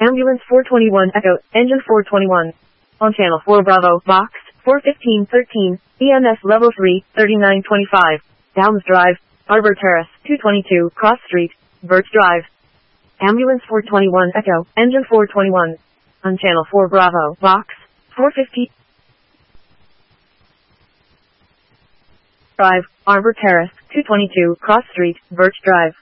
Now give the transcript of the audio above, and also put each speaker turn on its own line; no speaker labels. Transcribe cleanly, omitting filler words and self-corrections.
Ambulance 421 Echo, Engine 421. On Channel 4 Bravo, Box 41513, EMS Level 3, 3925. Downs Drive, Arbor Terrace, 222, Cross Street, Birch Drive. Ambulance 421 Echo, Engine 421. On Channel 4 Bravo, Box 450. Drive, Arbor Terrace, 222, Cross Street, Birch Drive.